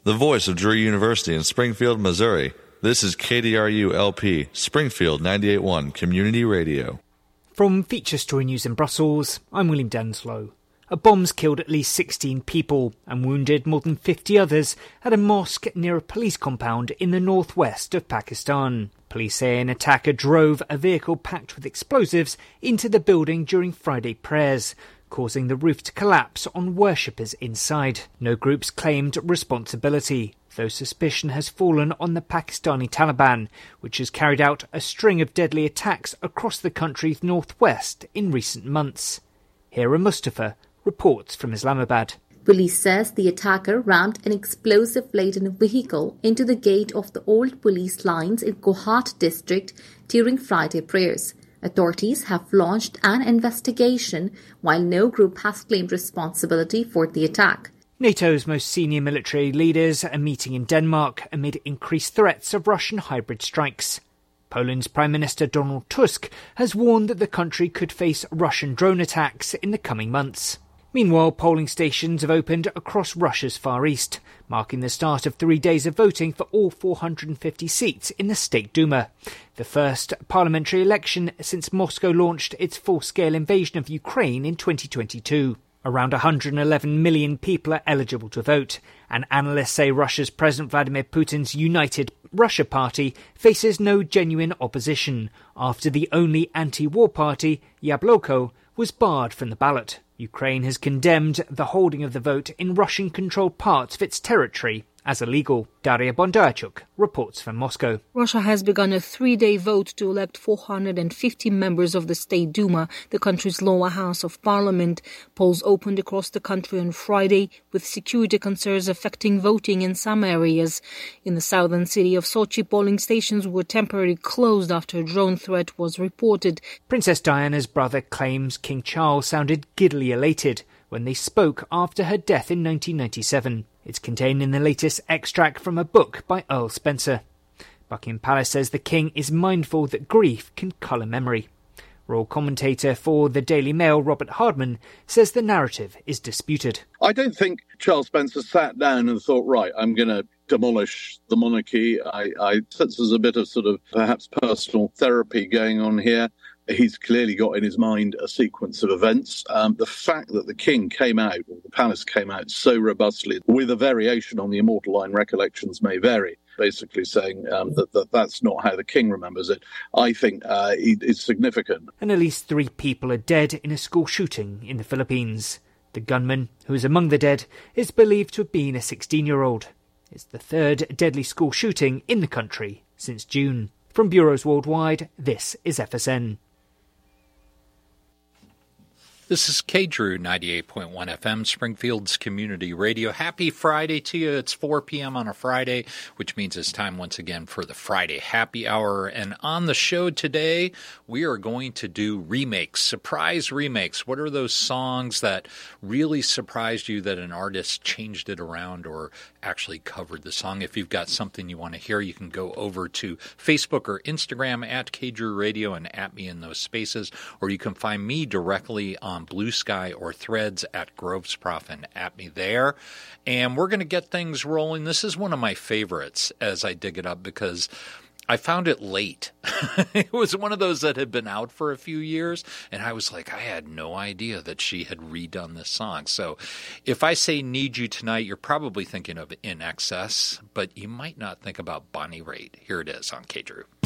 The voice of Drew University in Springfield, Missouri. This is KDRU-LP, Springfield 98.1 Community Radio. From Feature Story News in Brussels, I'm William Denslow. A bomb's killed at least 16 people and wounded more than 50 others at a mosque near a police compound in the northwest of Pakistan. Police say an attacker drove a vehicle packed with explosives into the building during Friday prayers, causing the roof to collapse on worshippers inside. No groups claimed responsibility, though suspicion has fallen on the Pakistani Taliban, which has carried out a string of deadly attacks across the country's northwest in recent months. Hira Mustafa reports from Islamabad. Police says the attacker rammed an explosive-laden vehicle into the gate of the old police lines in Kohat district during Friday prayers. Authorities have launched an investigation, while no group has claimed responsibility for the attack. NATO's most senior military leaders are meeting in Denmark amid increased threats of Russian hybrid strikes. Poland's Prime Minister Donald Tusk has warned that the country could face Russian drone attacks in the coming months. Meanwhile, polling stations have opened across Russia's Far East, marking the start of 3 days of voting for all 450 seats in the State Duma, the first parliamentary election since Moscow launched its full-scale invasion of Ukraine in 2022. Around 111 million people are eligible to vote, and analysts say Russia's President Vladimir Putin's United Russia Party faces no genuine opposition after the only anti-war party, Yabloko, was barred from the ballot. Ukraine has condemned the holding of the vote in Russian-controlled parts of its territory as illegal. Daria Bondarchuk reports from Moscow. Russia has begun a 3-day vote to elect 450 members of the State Duma, the country's lower house of parliament. Polls opened across the country on Friday, with security concerns affecting voting in some areas. In the southern city of Sochi, polling stations were temporarily closed after a drone threat was reported. Princess Diana's brother claims King Charles sounded giddily elated when they spoke after her death in 1997. It's contained in the latest extract from a book by Earl Spencer. Buckingham Palace says the King is mindful that grief can colour memory. Royal commentator for the Daily Mail, Robert Hardman, says the narrative is disputed. I don't think Charles Spencer sat down and thought, right, I'm going to demolish the monarchy. I sense there's a bit of sort of perhaps personal therapy going on here. He's clearly got in his mind a sequence of events. The fact that the King came out, or the palace came out so robustly, with a variation on the immortal line, recollections may vary, basically saying that's not how the King remembers it, I think is significant. And at least 3 people are dead in a school shooting in the Philippines. The gunman, who is among the dead, is believed to have been a 16-year-old. It's the 3rd deadly school shooting in the country since June. From bureaus worldwide, this is FSN. This is KDRU 98.1 FM, Springfield's Community Radio. Happy Friday to you. It's 4 p.m. on a Friday, which means it's time once again for the Friday Happy Hour. And on the show today, we are going to do remakes, surprise remakes. What are those songs that really surprised you that an artist changed it around or actually covered the song? If you've got something you want to hear, you can go over to Facebook or Instagram at KDRU Radio and at me in those spaces, or you can find me directly on Blue Sky or Threads at Grovesprof and at me there. And we're going to get things rolling. This is one of my favorites as I dig it up because I found it late. It was one of those that had been out for a few years, and I was like, I had no idea that she had redone this song. So if I say Need You Tonight, you're probably thinking of In Excess, but you might not think about Bonnie Raitt. Here it is on KDRU.